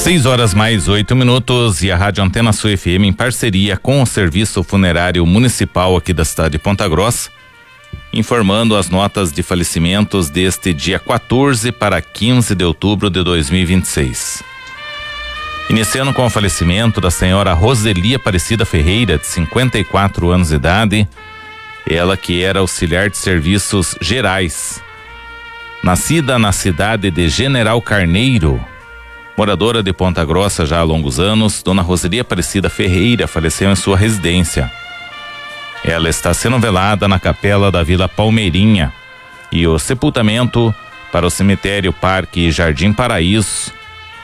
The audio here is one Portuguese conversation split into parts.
6h mais 8 e a Rádio Antena Sul FM, em parceria com o Serviço Funerário Municipal aqui da cidade de Ponta Grossa, informando as notas de falecimentos deste dia 14 para 15 de outubro de 2026. Iniciando com o falecimento da senhora Roseli Aparecida Ferreira, de 54 anos de idade, ela que era auxiliar de serviços gerais, nascida na cidade de General Carneiro, moradora de Ponta Grossa já há longos anos. Dona Roseli Aparecida Ferreira faleceu em sua residência. Ela está sendo velada na capela da Vila Palmeirinha e o sepultamento para o cemitério Parque Jardim Paraíso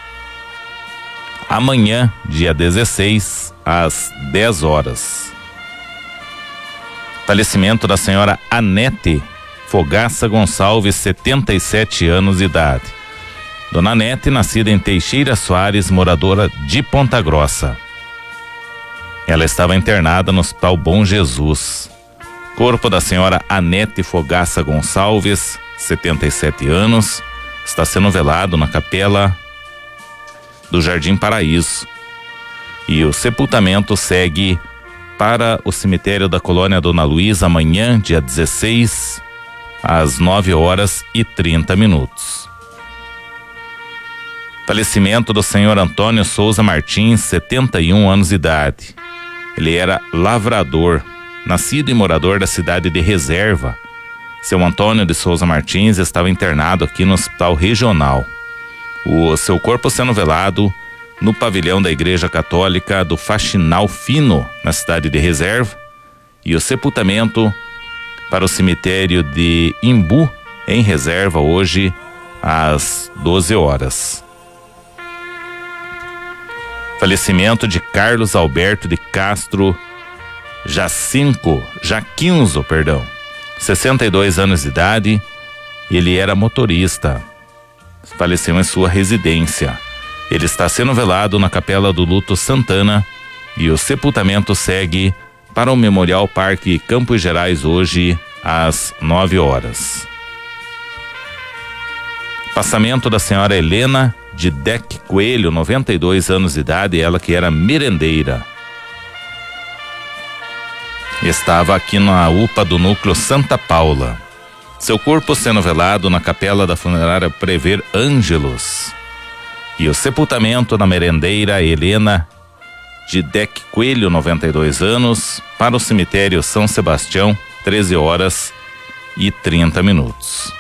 amanhã, dia 16, às 10 horas. Falecimento da senhora Anete Fogaça Gonçalves, 77 anos de idade. Dona Anete, nascida em Teixeira Soares, moradora de Ponta Grossa. Ela estava internada no Hospital Bom Jesus. Corpo da senhora Anete Fogaça Gonçalves, 77 anos, está sendo velado na capela do Jardim Paraíso. E o sepultamento segue para o cemitério da Colônia Dona Luísa amanhã, dia 16, às 9h30. Falecimento do senhor Antônio Souza Martins, 71 anos de idade. Ele era lavrador, nascido e morador da cidade de Reserva. Seu Antônio de Souza Martins estava internado aqui no Hospital Regional. O seu corpo sendo velado no pavilhão da Igreja Católica do Faxinal Fino, na cidade de Reserva, e o sepultamento para o cemitério de Imbu, em Reserva, hoje às 12 horas. Falecimento de Carlos Alberto de Castro Jaquinzo, 62 anos de idade. Ele era motorista. Faleceu em sua residência. Ele está sendo velado na Capela do Luto Santana e o sepultamento segue para o Memorial Parque Campos Gerais hoje às 9 horas. Passamento da senhora Helena de Deck Coelho, 92 anos de idade, ela que era merendeira. Estava aqui na UPA do Núcleo Santa Paula. Seu corpo sendo velado na capela da funerária Prever Ângelos. E o sepultamento na merendeira Helena de Deck Coelho, 92 anos, para o cemitério São Sebastião, 13h30.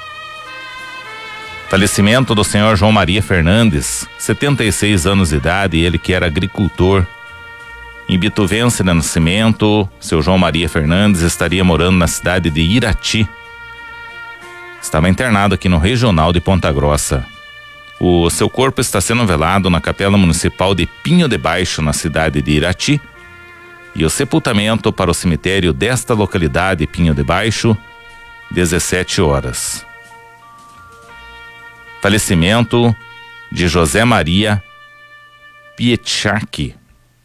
Falecimento do senhor João Maria Fernandes, 76 anos de idade, ele que era agricultor. Em Bituvense de Nascimento, seu João Maria Fernandes estaria morando na cidade de Irati. Estava internado aqui no Regional de Ponta Grossa. O seu corpo está sendo velado na Capela Municipal de Pinho de Baixo, na cidade de Irati. E o sepultamento para o cemitério desta localidade, Pinho de Baixo, 17 horas. Falecimento de José Maria Pietchak,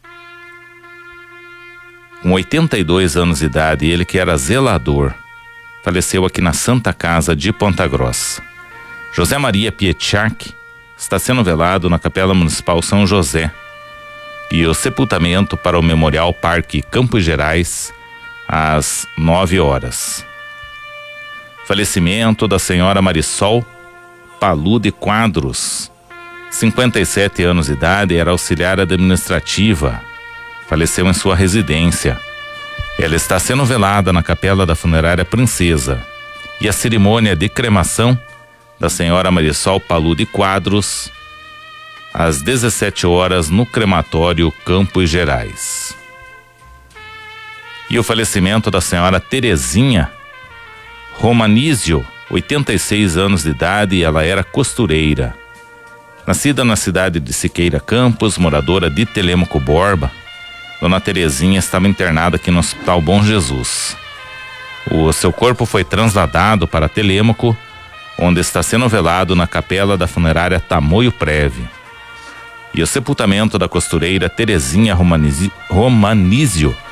com 82 anos de idade, ele que era zelador. Faleceu aqui na Santa Casa de Ponta Grossa. José Maria Pietchak está sendo velado na Capela Municipal São José. E o sepultamento para o Memorial Parque Campos Gerais às 9 horas. Falecimento da senhora Marisol Palu de Quadros, 57 anos de idade, era auxiliar administrativa. Faleceu em sua residência. Ela está sendo velada na capela da funerária Princesa. E a cerimônia de cremação da senhora Marisol Palu de Quadros às 17 horas no crematório Campos Gerais. E o falecimento da senhora Terezinha Romanísio, 86 anos de idade, ela era costureira. Nascida na cidade de Siqueira Campos, moradora de Telêmaco Borba, Dona Terezinha estava internada aqui no Hospital Bom Jesus. O seu corpo foi trasladado para Telêmaco, onde está sendo velado na capela da funerária Tamoio Preve. E o sepultamento da costureira Terezinha Romanísio